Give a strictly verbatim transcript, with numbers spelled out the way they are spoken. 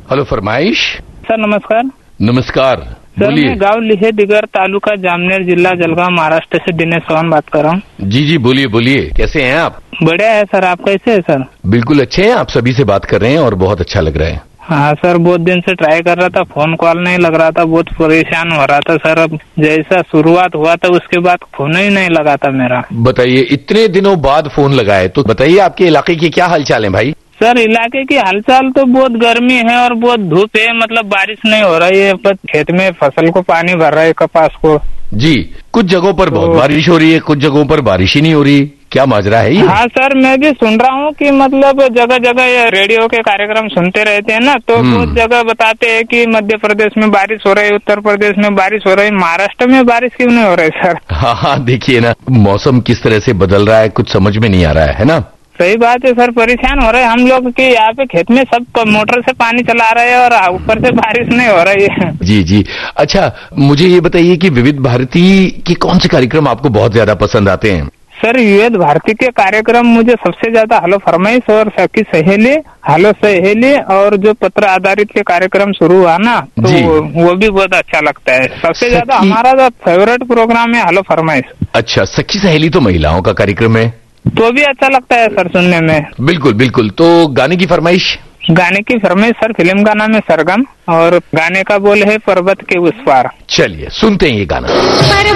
Hello, फरमाइश। Sir नमस्कार। नमस्कार, सर बोलिए। मैं गांव लिहे दिगर तालुका जामनेर जिला जलगांव महाराष्ट्र से दिनेश चौहान बात कर रहा हूँ। जी जी, बोलिए बोलिए, कैसे हैं आप? बढ़िया है सर, आप कैसे है सर? बिल्कुल अच्छे हैं, आप सभी से बात कर रहे हैं और बहुत अच्छा लग रहा है। हाँ सर, बहुत दिन से ट्राई कर रहा था, फोन कॉल नहीं लग रहा था, बहुत परेशान हो रहा था सर। अब जैसा शुरुआत हुआ था उसके बाद फोन ही नहीं लगा था मेरा। बताइए, इतने दिनों बाद फोन लगाए तो बताइए आपके इलाके की क्या हालचाल है भाई? सर इलाके की हालचाल तो बहुत गर्मी है और बहुत धूप है, मतलब बारिश नहीं हो रही है, बस खेत में फसल को पानी भर रहा है, कपास को। जी, कुछ जगहों पर तो, बहुत बारिश हो रही है, कुछ जगहों पर बारिश ही नहीं हो रही, क्या माजरा है ये? हाँ सर, मैं भी सुन रहा हूँ कि मतलब जगह जगह ये रेडियो के कार्यक्रम सुनते रहते हैं ना, तो बहुत जगह बताते हैं कि मध्य प्रदेश में बारिश हो रही है, उत्तर प्रदेश में बारिश हो रही है, महाराष्ट्र में बारिश क्यों नहीं हो रही सर? हाँ हाँ, देखिए ना, मौसम किस तरह से बदल रहा है, कुछ समझ में नहीं आ रहा है ना। सही बात है सर, परेशान हो रहे हैं हम लोग कि यहाँ पे खेत में सब मोटर से पानी चला रहे हैं और ऊपर से बारिश नहीं हो रही है। जी जी, अच्छा मुझे ये बताइए कि विविध भारती के कौन से कार्यक्रम आपको बहुत ज्यादा पसंद आते हैं? सर विविध भारती के कार्यक्रम मुझे सबसे ज्यादा हेलो फरमाइश और सखी सहेली, हेलो सहेली और जो पत्र आधारित के कार्यक्रम शुरू हुआ ना, तो वो भी बहुत अच्छा लगता है। सबसे ज्यादा हमारा जो फेवरेट प्रोग्राम है हेलो फरमाइश। अच्छा, सखी सहेली तो महिलाओं का कार्यक्रम है, तो भी अच्छा लगता है सर सुनने में। बिल्कुल बिल्कुल। तो गाने की फरमाइश? गाने की फरमाइश सर, फिल्म का नाम है सरगम और गाने का बोल है पर्वत के उस पार। चलिए सुनते हैं ये गाना।